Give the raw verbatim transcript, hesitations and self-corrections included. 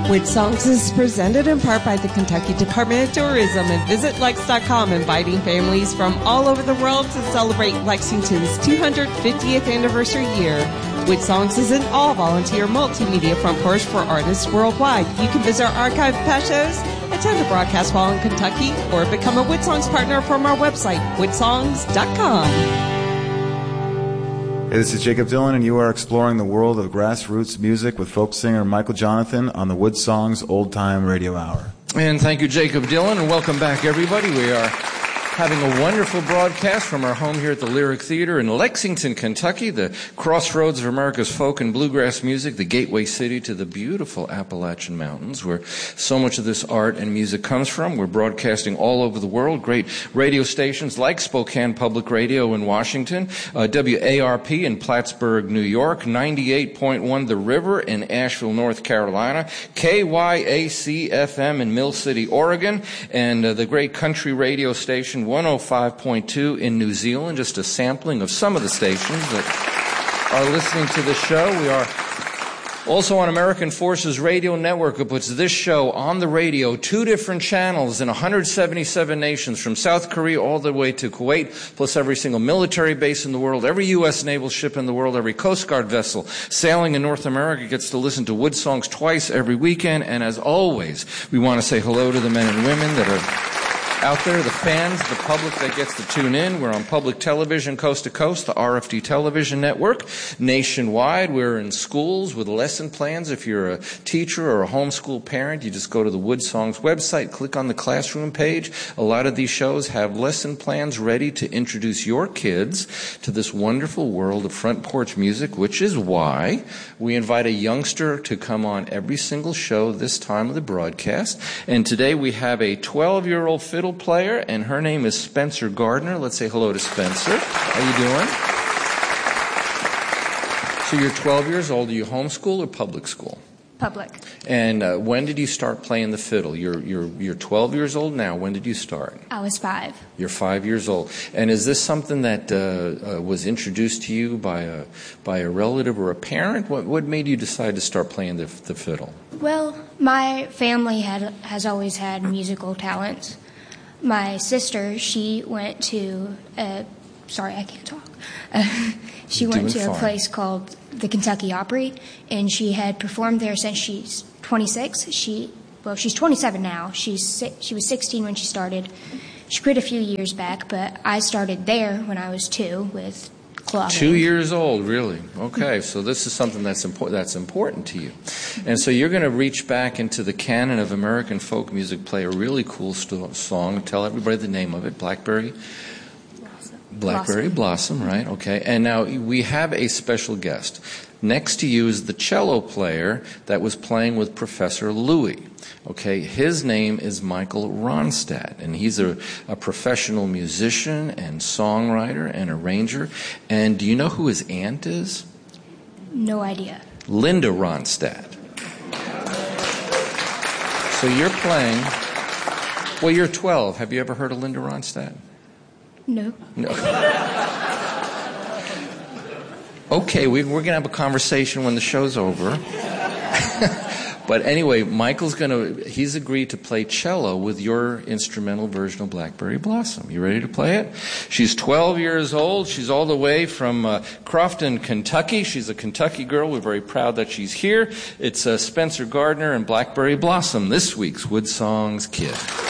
Wood Songs is presented in part by the Kentucky Department of Tourism and Visit Lex dot com, inviting families from all over the world to celebrate Lexington's two hundred fiftieth anniversary year. Wood Songs is an all-volunteer multimedia front porch for artists worldwide. You can visit our archive of past shows, attend a broadcast while in Kentucky, or become a Wood Songs partner from our website, wood songs dot com. Hey, this is Jacob Dylan, and you are exploring the world of grassroots music with folk singer Michael Jonathan on the Wood Songs Old Time Radio Hour. And thank you, Jacob Dylan, and welcome back, everybody. We are having a wonderful broadcast from our home here at the Lyric Theater in Lexington, Kentucky, the crossroads of America's folk and bluegrass music, the gateway city to the beautiful Appalachian Mountains, where so much of this art and music comes from. We're broadcasting all over the world, great radio stations like Spokane Public Radio in Washington, uh, W A R P in Plattsburgh, New York, ninety-eight point one The River in Asheville, North Carolina, K Y A C F M in Mill City, Oregon, and uh, the great country radio station one oh five point two in New Zealand. Just a sampling of some of the stations that are listening to the show. We are also on American Forces Radio Network, who puts this show on the radio, two different channels in one hundred seventy-seven nations, from South Korea all the way to Kuwait, plus every single military base in the world, every U S naval ship in the world, every Coast Guard vessel sailing in North America gets to listen to Wood Songs twice every weekend. And as always, we want to say hello to the men and women that are out there, the fans, the public that gets to tune in. We're on public television coast to coast, the R F D television network. Nationwide, we're in schools with lesson plans. If you're a teacher or a homeschool parent, you just go to the Wood Songs website, click on the classroom page. A lot of these shows have lesson plans ready to introduce your kids to this wonderful world of front porch music, which is why we invite a youngster to come on every single show this time of the broadcast. And today we have a twelve-year-old fiddle player, and her name is Spencer Gardner. Let's say hello to Spencer. How you doing? So you're twelve years old. Are you homeschool or public school? Public. And uh, when did you start playing the fiddle? You're you're you're twelve years old now. When did you start? I was five. You're five years old. And is this something that uh, uh, was introduced to you by a by a relative or a parent? What what made you decide to start playing the the fiddle? Well, my family had has always had musical talents. My sister, she went to, uh, sorry, I can't talk. Uh, she You're went to fine. a place called the Kentucky Opry, and she had performed there since she's twenty-six. She, well, she's twenty-seven now. She's si- she was sixteen when she started. She quit a few years back, but I started there when I was two with clubbing. Two years old, really? Okay, so this is something that's important. That's important to you, and so you're going to reach back into the canon of American folk music, play a really cool st- song. Tell everybody the name of it. Blackberry. Blossom. Blackberry Blossom. Blossom, right? Okay, and now we have a special guest. Next to you is the cello player that was playing with Professor Louis. Okay, his name is Michael Ronstadt, and he's a, a professional musician and songwriter and arranger. And do you know who his aunt is? No idea. Linda Ronstadt. So you're playing, well, you're twelve. Have you ever heard of Linda Ronstadt? No. No. Okay, we, we're going to have a conversation when the show's over. But anyway, Michael's going to, he's agreed to play cello with your instrumental version of Blackberry Blossom. You ready to play it? She's twelve years old. She's all the way from uh, Crofton, Kentucky. She's a Kentucky girl. We're very proud that she's here. It's uh, Spencer Gardner and Blackberry Blossom, this week's Wood Songs Kid.